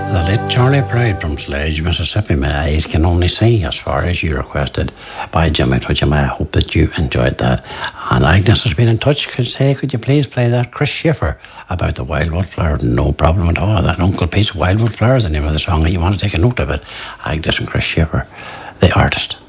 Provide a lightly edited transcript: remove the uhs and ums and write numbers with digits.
The late Charlie Pride from Sledge, Mississippi. My eyes can only see as far as you requested by Jimmy Twitcham. I hope that you enjoyed that. And Agnes has been in touch. Could you please play that Chris Schiffer about the Wildwood Flower? No problem at all. That Uncle Pete's Wildwood Flower is the name of the song. You want to take a note of it. Agnes and Chris Schiffer, the artist.